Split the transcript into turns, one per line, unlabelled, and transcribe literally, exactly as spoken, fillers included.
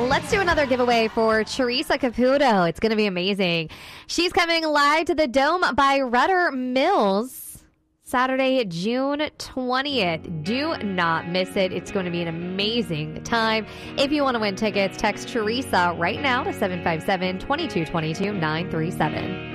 Let's do another giveaway for Teresa Caputo. It's going to be amazing. She's coming live to the Dome by Rudder Mills Saturday, June twentieth. Do not miss it. It's going to be an amazing time. If you want to win tickets, text Teresa right now to seven five seven, two two two two, nine three seven.